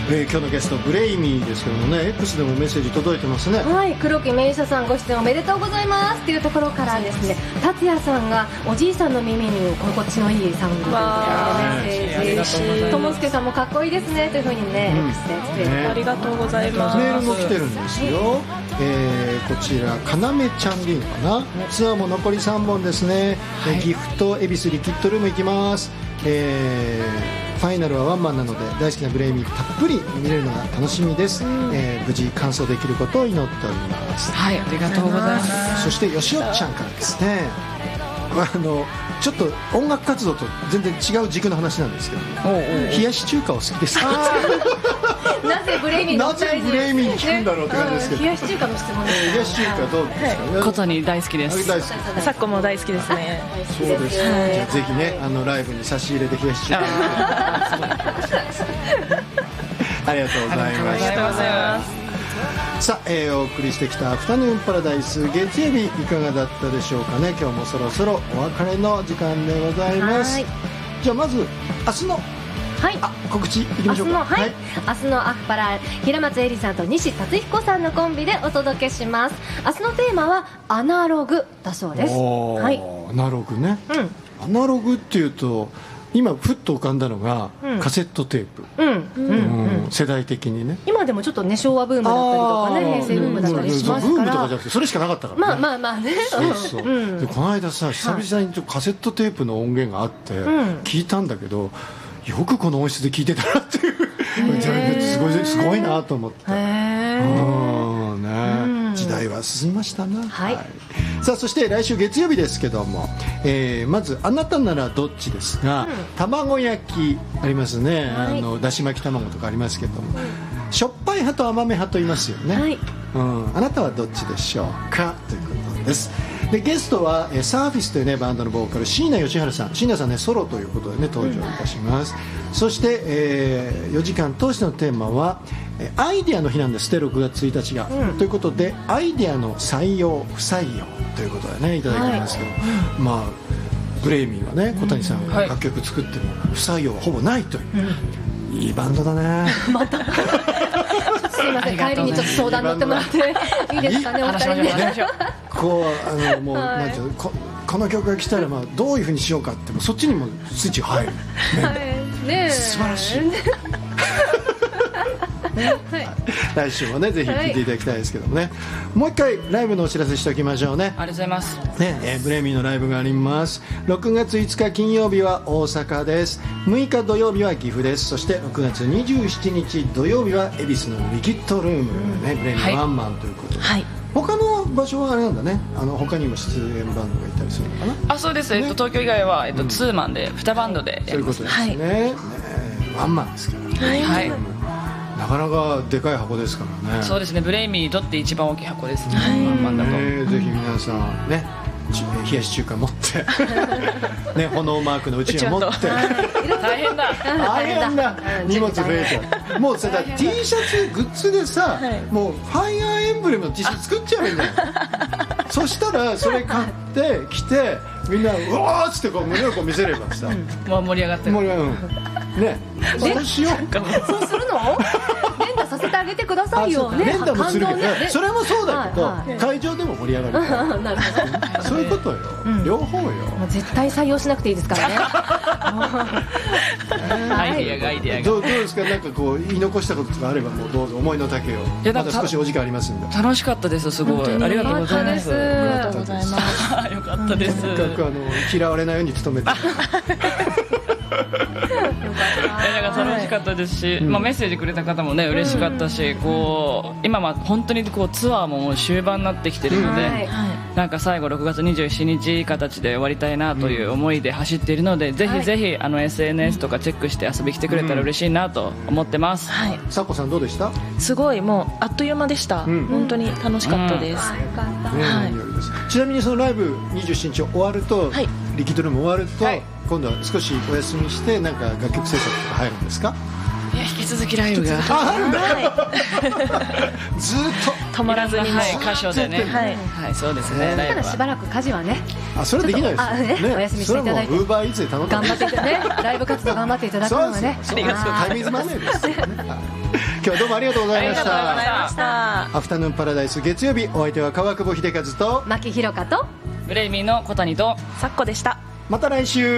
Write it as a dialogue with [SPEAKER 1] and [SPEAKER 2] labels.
[SPEAKER 1] 今日のゲストブレイミーですけどもね、 X でもメッセージ届いてますね。
[SPEAKER 2] はい、黒木メイサさんご出演おめでとうございますっていうところからですね、達也さんがおじいさんの耳に心地のいいサウンドというメッセージ、ともすけさんもかっこいいですねというふうにね、X で
[SPEAKER 3] ありがとうございます。
[SPEAKER 1] メールも来てるんですよ。こちらかなめちゃんでいいのかな、ツアーも残り3本ですね、岐阜と恵比寿リキッドルーム行きます。ファイナルはワンマンなので大好きなブレイミーたっぷり見れるのが楽しみです。無事完走できることを祈っております。
[SPEAKER 3] はい、ありがとうございます。
[SPEAKER 1] そしてよしおちゃんからですね、ちょっと音楽活動と全然違う軸の話なんですけど、冷やし中華お好きですか？
[SPEAKER 2] なぜブレイミーの
[SPEAKER 1] なぜブレイミーに聞くんだろうって感じですけど、
[SPEAKER 2] 冷やし中華の質問です。
[SPEAKER 1] 冷やし中華どうですかね？
[SPEAKER 3] ことに大好きです。
[SPEAKER 1] 大好き。
[SPEAKER 3] 昨今も大好きですね。
[SPEAKER 1] そうです。じゃあぜひね、ライブに差し入れで冷やし中華ありがとうございました。さあ、お送りしてきたアフタヌーンパラダイス月曜日いかがだったでしょうかね。今日もそろそろお別れの時間でございます。じゃあまず明日の告知いきましょうか。
[SPEAKER 2] 明日のアフパラ、平松絵里さんと西達彦さんのコンビでお届けします。明日のテーマはアナログだそうです。
[SPEAKER 1] アナログね、アナログっていうと今ふっと浮かんだのが、カセットテープ、世代的にね。
[SPEAKER 2] 今でもちょっとね、昭和ブームだったりとかね、平成ブームだったりしますから。
[SPEAKER 1] ブームとかじゃなくてそれしかなかったからね。
[SPEAKER 2] まあね。
[SPEAKER 1] そうでこの間さ、久々にカセットテープの音源があって聞いたんだけど、よくこの音質で聞いてたなっていうすごいなと思って。時代は進みましたな。さあ、そして来週月曜日ですけども、まずあなたならどっちですが、卵焼きありますね。だし巻き卵とかありますけども、しょっぱい派と甘め派と言いますよね。あなたはどっちでしょうかということです。でゲストはサーフィスという、ね、バンドのボーカル椎名義治さん。椎名さんね、ソロということで、ね、登場いたします。そして、4時間通してのテーマはアイデアの日なんですって、6月1日が、ということでアイデアの採用不採用ということでね、いただいてるんですけど、まあブレイミーはね、小谷さんが楽曲作っても不採用はほぼないという、いいバンドだね。また
[SPEAKER 2] すいません、帰りにちょっと相談乗ってもらっていいですかね、お二人に。
[SPEAKER 1] こうもうなんていうの、この曲が来たらどういうふうにしようかって、そっちにもスイッチが入る、素晴らしい。来週もね、ぜひ聴いていただきたいですけどもね、もう一回ライブのお知らせしておきましょうね。
[SPEAKER 3] ありがとうございます、
[SPEAKER 1] ブレイミーのライブがあります。6月5日金曜日は大阪です。6日土曜日は岐阜です。そして6月27日土曜日は恵比寿のリキッドルーム、ブレイミーワンマンということで、他の場所はあれなんだね、他にも出演バンドがいたりするのかな。
[SPEAKER 3] そうです、東京以外は、ツーマンで2バンドでやります。
[SPEAKER 1] そういうことですね。ワンマンですからね。なかなかでかい箱ですからね。
[SPEAKER 3] そうですね、ブレイミーにとって一番大きい箱ですね、ワンマンだと。
[SPEAKER 1] ぜひ皆さんね、冷やし中華持ってね、炎マークのうちわ持って
[SPEAKER 3] 大変だ
[SPEAKER 1] 荷物増えちゃう。もうさ、T シャツグッズでさ、もうファイアーエンブレムの T シャツ作っちゃえばいいんだよ。そしたらそれ買って着て、みんなうわーっつってこう胸をこう見せればさ、
[SPEAKER 3] もう盛り上がってる
[SPEAKER 1] ね。そうしよう。
[SPEAKER 2] そうするの？連打させてあげてくださいよ。
[SPEAKER 1] 連打もするけど、それもそうだけど、会場でも盛り上がる。
[SPEAKER 2] なるほど。
[SPEAKER 1] そういうことよ。両方よ。
[SPEAKER 2] 絶対採用しなくていいですからね。
[SPEAKER 3] アイディアが。
[SPEAKER 1] どうですか、なんかこう言い残したこととかあれば、もうどうぞ思いの丈を。まだ少しお時間ありますんで。
[SPEAKER 3] 楽しかったです、すごい。ありがとうございます。
[SPEAKER 2] ありがとうございます。
[SPEAKER 3] よかったです。
[SPEAKER 1] とにかく嫌われないように努めて。
[SPEAKER 3] 楽しかったですし、メッセージくれた方もね、嬉しかったし、今は本当にツアーももう終盤になってきてるので、なんか最後6月27日形で終わりたいなという思いで走っているので、ぜひぜひSNS とかチェックして遊び来てくれたら嬉しいなと思ってます。
[SPEAKER 1] さこさんどうでした？
[SPEAKER 4] すごい、もうあっという間でした。本当に楽しかったです。
[SPEAKER 1] ちなみにそのライブ27日終わると、リキッドルーム終わると、今度は少しお休みして、なんか楽曲制作とか入るんですか？
[SPEAKER 3] 引き続きライブが
[SPEAKER 1] ずっと
[SPEAKER 4] 止まらずに
[SPEAKER 3] 箇所でね、はい、そうですね。
[SPEAKER 2] だからしばらく家事はね、
[SPEAKER 1] それはできないですね。
[SPEAKER 2] お休みしていただいて、
[SPEAKER 1] ウーバーイーツで頼んで
[SPEAKER 2] 頑張っていたね、ライブ活動頑張っていただくのがね、
[SPEAKER 1] タイミングマネーですよね。今日はどうもありがとうございました。アフタヌーンパラダイス月曜日、お相手は川久保秀和と
[SPEAKER 2] 牧ひろかと
[SPEAKER 3] ブレイミーの小谷と
[SPEAKER 4] さっこでした。
[SPEAKER 1] また来週。